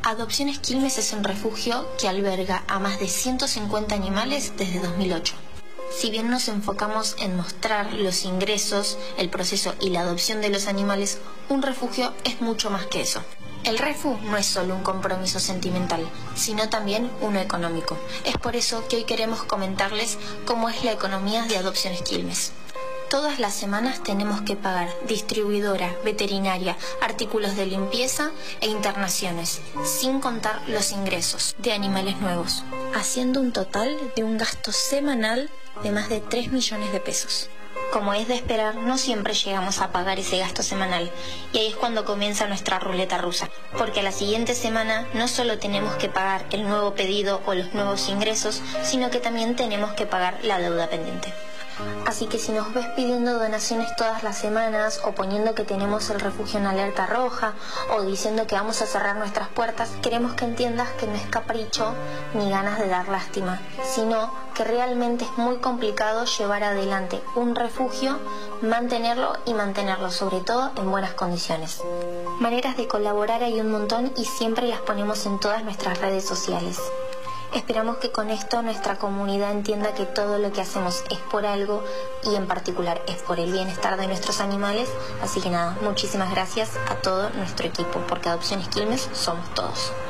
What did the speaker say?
Adopciones Quilmes es un refugio que alberga a más de 150 animales desde 2008. Si bien nos enfocamos en mostrar los ingresos, el proceso y la adopción de los animales, un refugio es mucho más que eso. El refu no es solo un compromiso sentimental, sino también uno económico. Es por eso que hoy queremos comentarles cómo es la economía de Adopciones Quilmes. Todas las semanas tenemos que pagar distribuidora, veterinaria, artículos de limpieza e internaciones, sin contar los ingresos de animales nuevos, haciendo un total de un gasto semanal de más de 3 millones de pesos. Como es de esperar, no siempre llegamos a pagar ese gasto semanal, y ahí es cuando comienza nuestra ruleta rusa, porque a la siguiente semana no solo tenemos que pagar el nuevo pedido o los nuevos ingresos, sino que también tenemos que pagar la deuda pendiente. Así que si nos ves pidiendo donaciones todas las semanas, o poniendo que tenemos el refugio en alerta roja, o diciendo que vamos a cerrar nuestras puertas, queremos que entiendas que no es capricho ni ganas de dar lástima, sino que realmente es muy complicado llevar adelante un refugio, mantenerlo sobre todo en buenas condiciones. Maneras de colaborar hay un montón y siempre las ponemos en todas nuestras redes sociales. Esperamos que con esto nuestra comunidad entienda que todo lo que hacemos es por algo y en particular es por el bienestar de nuestros animales. Así que nada, muchísimas gracias a todo nuestro equipo, porque Adopciones Quilmes somos todos.